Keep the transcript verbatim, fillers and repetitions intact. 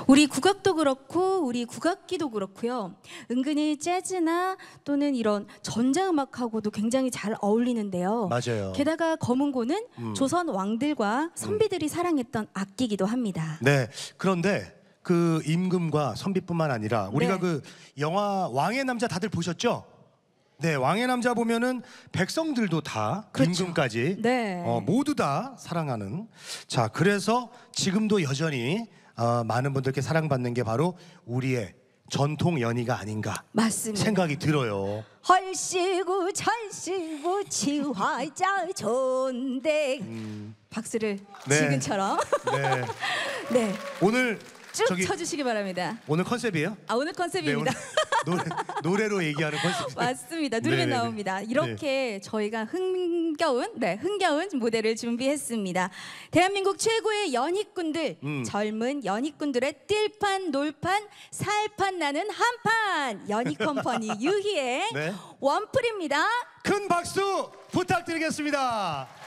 우리 국악도 그렇고 우리 국악기도 그렇고요. 은근히 재즈나 또는 이런 전자음악하고도 굉장히 잘 어울리는데요. 맞아요. 게다가 검은고는 음. 조선 왕들과 선비들이 음. 사랑했던 악기이기도 합니다. 네. 그런데 그 임금과 선비뿐만 아니라 우리가 네. 그 영화 왕의 남자 다들 보셨죠? 네, 왕의 남자 보면은 백성들도 다 그렇죠. 임금까지 네. 어, 모두 다 사랑하는. 자, 그래서 지금도 여전히 어, 많은 분들께 사랑받는 게 바로 우리의 전통 연희가 아닌가 맞습니다. 생각이 들어요. 헐시구 철시구 치화자 좋은데 음. 박수를 네. 지금처럼 네. 네, 오늘 쭉 저기 쳐주시기 바랍니다. 오늘 컨셉이에요? 아, 오늘 컨셉입니다. 네, 오늘 노래, 노래로 얘기하는 컨셉. 맞습니다. 노래가 네네네. 나옵니다. 이렇게 저희가 흥겨운, 네, 흥겨운 무대를 준비했습니다. 대한민국 최고의 연희꾼들, 음. 젊은 연희꾼들의 띨판, 놀판, 살판 나는 한판 연희 컴퍼니 유희의 네. 원풀입니다. 큰 박수 부탁드리겠습니다.